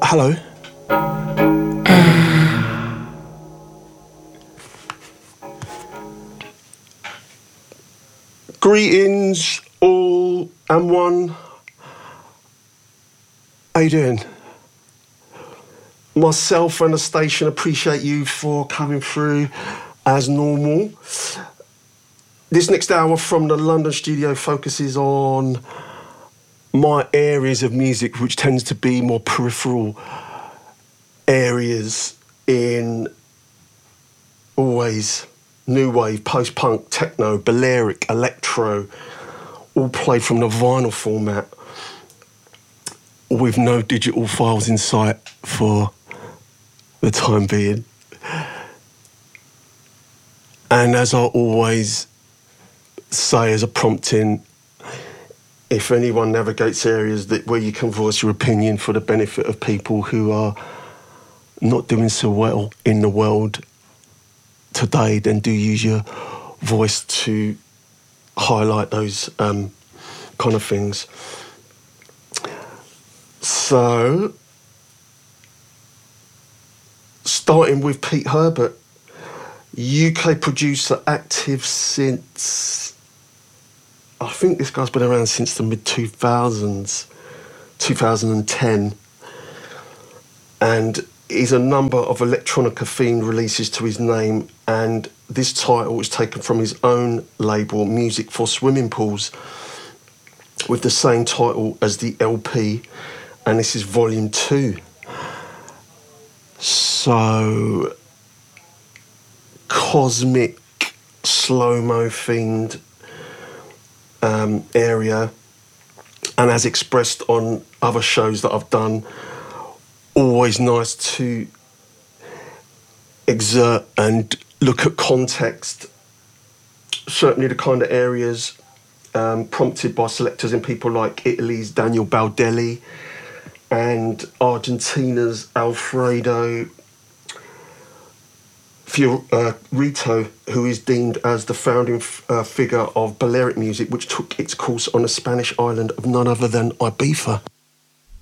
Hello. Greetings, all and one. How you doing? Myself and the station appreciate you for coming through as normal. This next hour from the London studio focuses on my areas of music, which tends to be more peripheral areas in always new wave, post-punk, techno, Balearic, electro, all played from the vinyl format with no digital files in sight for the time being. And as I always say as a prompting, if anyone navigates areas where you can voice your opinion for the benefit of people who are not doing so well in the world today, then do use your voice to highlight those kind of things. So, starting with Pete Herbert, UK producer, active since, I think this guy's been around since the mid-2000s, 2010. And he's a number of electronica-themed releases to his name, and this title was taken from his own label, Music for Swimming Pools, with the same title as the LP, and this is Volume 2. So, cosmic, slow-mo themed area, and as expressed on other shows that I've done, always nice to exert and look at context, certainly the kind of areas prompted by selectors in people like Italy's Daniel Baldelli and Argentina's Alfredo Fiorito, who is deemed as the founding figure of Balearic music, which took its course on the Spanish island of none other than Ibiza.